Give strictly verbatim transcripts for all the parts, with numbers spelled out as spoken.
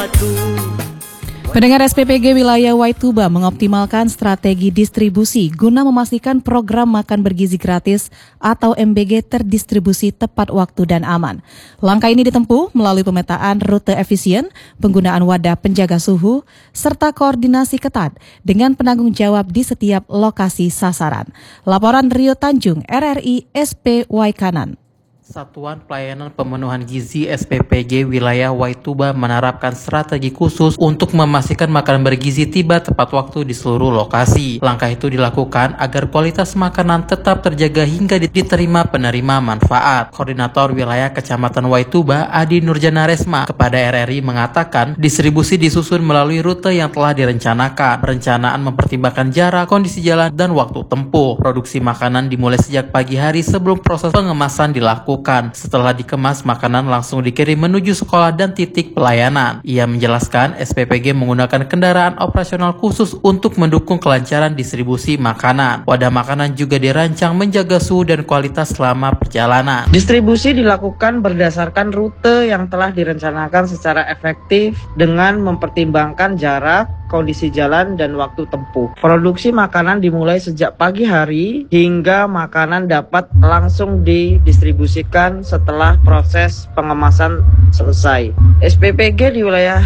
padu. Pendengar S P P G wilayah Waituba mengoptimalkan strategi distribusi guna memastikan program makan bergizi gratis atau M B G terdistribusi tepat waktu dan aman. Langkah ini ditempuh melalui pemetaan rute efisien, penggunaan wadah penjaga suhu, serta koordinasi ketat dengan penanggung jawab di setiap lokasi sasaran. Laporan Rio Tanjung, R R I S P Waikanan. Satuan Pelayanan Pemenuhan Gizi S P P G wilayah Waituba menerapkan strategi khusus untuk memastikan makanan bergizi tiba tepat waktu di seluruh lokasi. Langkah itu dilakukan agar kualitas makanan tetap terjaga hingga diterima penerima manfaat. Koordinator Wilayah Kecamatan Waituba, Adi Nurjana Resma, kepada R R I mengatakan distribusi disusun melalui rute yang telah direncanakan. Perencanaan mempertimbangkan jarak, kondisi jalan, dan waktu tempuh. Produksi makanan dimulai sejak pagi hari sebelum proses pengemasan dilakukan. Setelah dikemas, makanan langsung dikirim menuju sekolah dan titik pelayanan. Ia menjelaskan S P P G menggunakan kendaraan operasional khusus untuk mendukung kelancaran distribusi makanan. Wadah makanan juga dirancang menjaga suhu dan kualitas selama perjalanan. Distribusi dilakukan berdasarkan rute yang telah direncanakan secara efektif dengan mempertimbangkan jarak, kondisi jalan, dan waktu tempuh. Produksi makanan dimulai sejak pagi hari hingga makanan dapat langsung didistribusikan setelah proses pengemasan selesai. S P P G di wilayah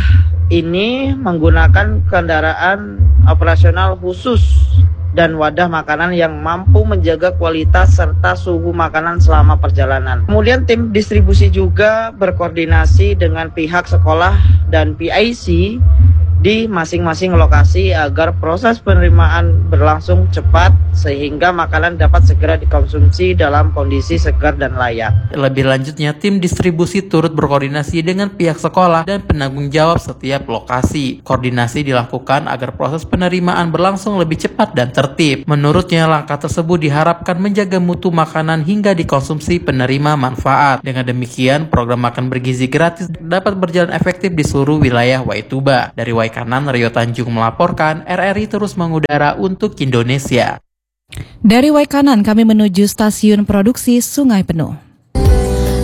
ini menggunakan kendaraan operasional khusus dan wadah makanan yang mampu menjaga kualitas serta suhu makanan selama perjalanan. Kemudian tim distribusi juga berkoordinasi dengan pihak sekolah dan P I C di masing-masing lokasi agar proses penerimaan berlangsung cepat sehingga makanan dapat segera dikonsumsi dalam kondisi segar dan layak. Lebih lanjutnya, tim distribusi turut berkoordinasi dengan pihak sekolah dan penanggung jawab setiap lokasi. Koordinasi dilakukan agar proses penerimaan berlangsung lebih cepat dan tertib. Menurutnya, langkah tersebut diharapkan menjaga mutu makanan hingga dikonsumsi penerima manfaat. Dengan demikian, program makan bergizi gratis dapat berjalan efektif di seluruh wilayah Waituba. Dari Waikanan, Rio Tanjung melaporkan, R R I terus mengudara untuk Indonesia. Dari Waikanan, kami menuju stasiun produksi Sungai Penuh.